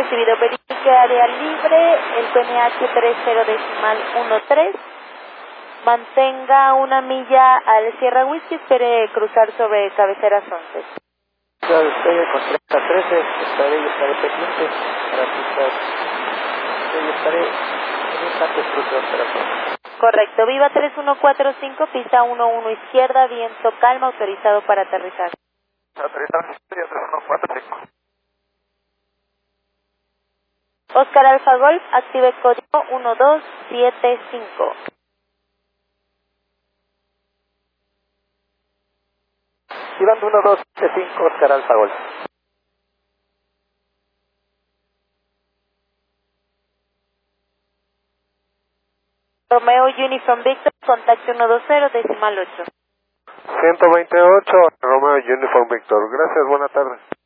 recibido. Verifique área libre, el PNH 30.13. Mantenga una milla al Sierra Whisky, espere cruzar sobre cabeceras 11. Ya despegue con 3013, estaré pendiente para pisar. Yo estaré en un instante cruce operación. Correcto, Viva 3145, pista 11 izquierda, viento calma, autorizado para aterrizar. Autorizado Estudio 3145. Oscar Alfa Golf, active código 1275. Iván 1275, Oscar Alfa Golf. Romeo Uniform Victor, contacto 120, decimal 8. 128, Romeo Uniform Victor. Gracias, buena tarde.